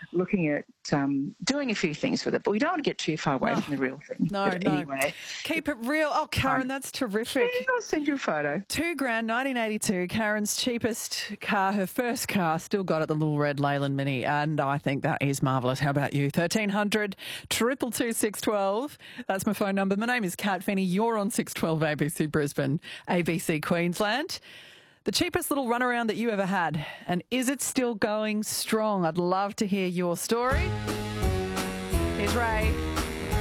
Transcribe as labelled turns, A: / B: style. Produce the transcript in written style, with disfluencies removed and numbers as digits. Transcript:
A: looking at doing a few things with it. But we don't want to get too far away from the real thing.
B: No,
A: but
B: no.
A: Anyway.
B: Keep it real. Oh, Karen, that's terrific.
A: Yeah, I'll send you a photo.
B: $2,000, 1982. Karen's cheapest car, her first car, still got it, the little red Leyland Mini, and I think that is marvellous. How about you? 1300 222 612. That's my phone number. My name is Kat Finney. You're on 612 ABC Brisbane, ABC Queensland. The cheapest little runaround that you ever had, and is it still going strong? I'd love to hear your story. Here's Ray.